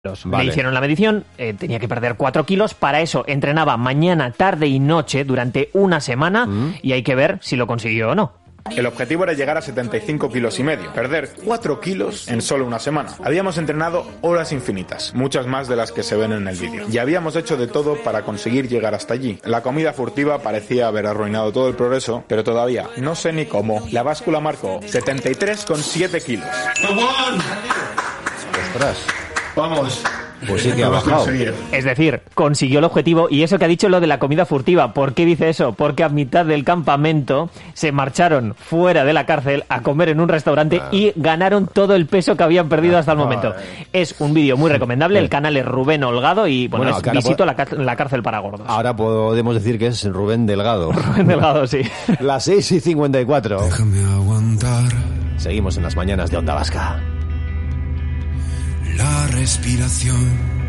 Vale. Le hicieron la medición, tenía que perder 4 kilos, para eso entrenaba mañana, tarde y noche durante una semana y hay que ver si lo consiguió o no. El objetivo era llegar a 75,5 kilos, perder 4 kilos en solo una semana. Habíamos entrenado horas infinitas, muchas más de las que se ven en el vídeo. Y habíamos hecho de todo para conseguir llegar hasta allí. La comida furtiva parecía haber arruinado todo el progreso, pero todavía no sé ni cómo. La báscula marcó 73,7 kilos. ¡Ostras! Vamos. Pues sí que ha bajado. Es decir, consiguió el objetivo. Y eso que ha dicho lo de la comida furtiva, ¿por qué dice eso? Porque a mitad del campamento se marcharon fuera de la cárcel a comer en un restaurante y ganaron todo el peso que habían perdido hasta el momento. Es un vídeo muy recomendable, el canal es Rubén Holgado y bueno es Visito la cárcel para gordos. Ahora podemos decir que es Rubén Delgado. Rubén Delgado, sí. Las 6:54. Déjame aguantar. Seguimos en las mañanas de Onda Vasca. La respiración.